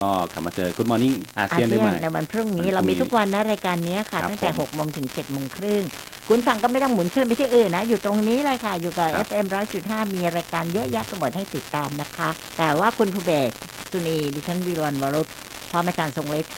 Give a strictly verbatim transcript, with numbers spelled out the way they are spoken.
ก็กลับมาเจอ Good Morning อาอาเซียนได้เซียใหนม่ในวันพรุ่งวันี้เรามีนพรุ่งนี้ทุกวันนะรายการนี้ค่ะครับตั้งแต่ผมหกโมงถึงเจ็ดโมงครึ่งคุณฟังก็ไม่ต้องหมุนขึ้นไปที่อื่นนะอยู่ตรงนี้เลยค่ะอยู่กับครับเอฟ เอ็ม หนึ่งร้อยจุดห้ามีรายการเยอะแยะไปหมดให้ติดตามนะคะแต่ว่าคุณภูเบศรสุนีดิฉันวีรวรรณวรุษพร้อมอาจารย์ทรงฤทธิ์